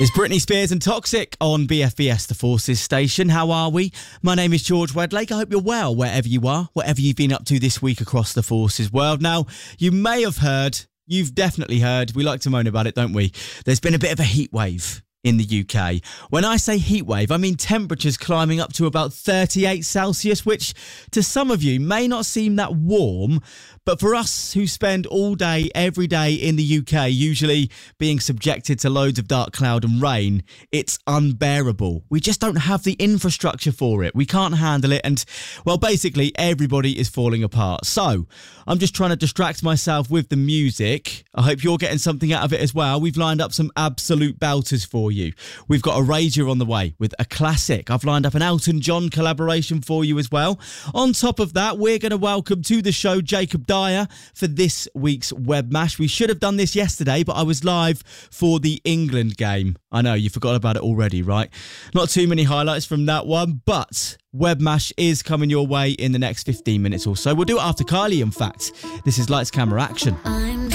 It's Britney Spears and Toxic on BFBS, the Forces station. How are we? My name is George Wedlake. I hope you're well wherever you are, whatever you've been up to this week across the Forces world. Now, you may have heard, you've definitely heard, we like to moan about it, don't we? There's been a bit of a heat wave in the UK. When I say heat wave, I mean temperatures climbing up to about 38 Celsius, which to some of you may not seem that warm, but for us who spend all day, every day in the UK, usually being subjected to loads of dark cloud and rain, it's unbearable. We just don't have the infrastructure for it. We can't handle it. And, well, basically, everybody is falling apart. So, I'm just trying to distract myself with the music. I hope you're getting something out of it as well. We've lined up some absolute belters for you. We've got a rager on the way with a classic. I've lined up an Elton John collaboration for you as well. On top of that, we're going to welcome to the show Jacob Dyer for this week's Web Mash. We should have done this yesterday, but I was live for the England game. I know, you forgot about it already, right? Not too many highlights from that one, but Web Mash is coming your way in the next 15 minutes or so. We'll do it after Kylie, in fact. This is Lights, Camera, Action.